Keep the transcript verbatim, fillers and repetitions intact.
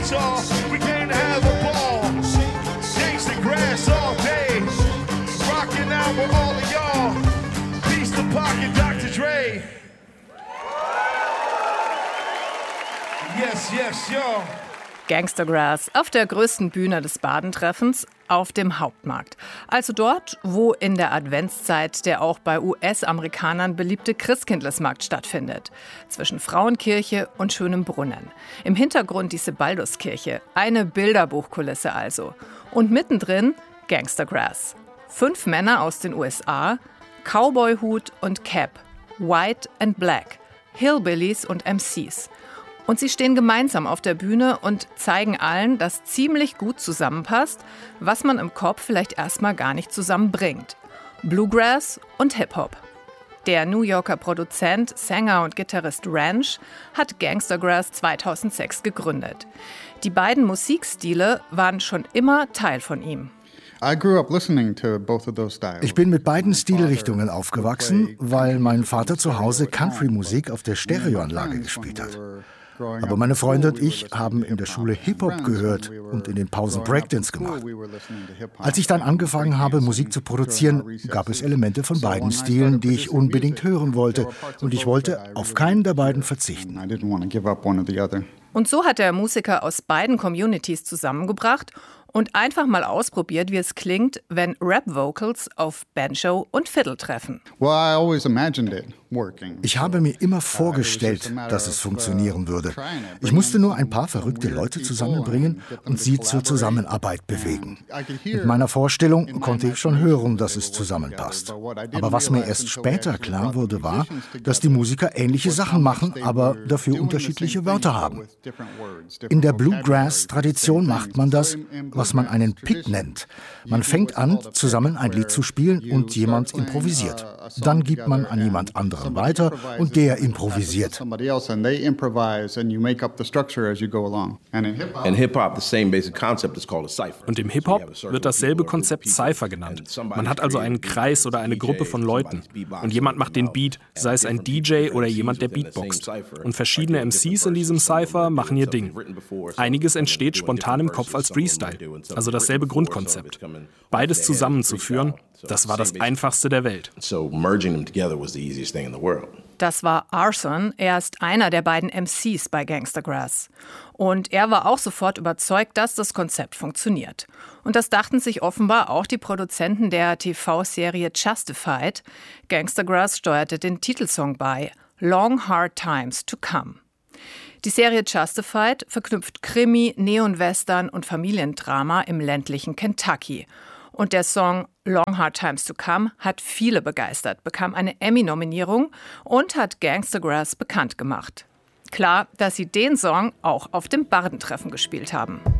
beach, y'all. We came to have a ball. Gangsta grass all day. Rocking out with all of y'all. Peace to Pocket, Doktor Dre. Yes, yes, yo. Gangstagrass auf der größten Bühne des Baden-Treffens, auf dem Hauptmarkt. Also dort, wo in der Adventszeit der auch bei U S-Amerikanern beliebte Christkindlesmarkt stattfindet. Zwischen Frauenkirche und Schönem Brunnen. Im Hintergrund die Sebalduskirche. Eine Bilderbuchkulisse also. Und mittendrin Gangstagrass. Fünf Männer aus den U S A, Cowboyhut und Cap, White and Black, Hillbillies und M Cs. Und sie stehen gemeinsam auf der Bühne und zeigen allen, dass ziemlich gut zusammenpasst, was man im Kopf vielleicht erstmal gar nicht zusammenbringt. Bluegrass und Hip-Hop. Der New Yorker Produzent, Sänger und Gitarrist Ranch hat Gangstagrass zweitausendsechs gegründet. Die beiden Musikstile waren schon immer Teil von ihm. Ich bin mit beiden Stilrichtungen aufgewachsen, weil mein Vater zu Hause Country-Musik auf der Stereoanlage gespielt hat. Aber meine Freunde und ich haben in der Schule Hip-Hop gehört und in den Pausen Breakdance gemacht. Als ich dann angefangen habe, Musik zu produzieren, gab es Elemente von beiden Stilen, die ich unbedingt hören wollte. Und ich wollte auf keinen der beiden verzichten. Und so hat der Musiker aus beiden Communities zusammengebracht und einfach mal ausprobiert, wie es klingt, wenn Rap-Vocals auf Banjo und Fiddle treffen. Ich habe mir immer vorgestellt, dass es funktionieren würde. Ich musste nur ein paar verrückte Leute zusammenbringen und sie zur Zusammenarbeit bewegen. Mit meiner Vorstellung konnte ich schon hören, dass es zusammenpasst. Aber was mir erst später klar wurde, war, dass die Musiker ähnliche Sachen machen, aber dafür unterschiedliche Wörter haben. In der Bluegrass-Tradition macht man das, was man einen Pick nennt. Man fängt an, zusammen ein Lied zu spielen und jemand improvisiert. Dann gibt man an jemand anderen weiter und der improvisiert. Und im Hip-Hop wird dasselbe Konzept Cypher genannt. Man hat also einen Kreis oder eine Gruppe von Leuten. Und jemand macht den Beat, sei es ein D J oder jemand, der beatboxt. Und verschiedene M Cs in diesem Cypher machen ihr Ding. Einiges entsteht spontan im Kopf als Freestyle. Also dasselbe Grundkonzept. Beides zusammenzuführen, das war das Einfachste der Welt. Das war Arson. Er ist einer der beiden M Cs bei Gangstagrass. Und er war auch sofort überzeugt, dass das Konzept funktioniert. Und das dachten sich offenbar auch die Produzenten der T V-Serie Justified. Gangstagrass steuerte den Titelsong bei, Long Hard Times to Come. Die Serie Justified verknüpft Krimi, Neon-Western und Familiendrama im ländlichen Kentucky. Und der Song Long Hard Times to Come hat viele begeistert, bekam eine Emmy-Nominierung und hat Gangstagrass bekannt gemacht. Klar, dass sie den Song auch auf dem Bardentreffen gespielt haben.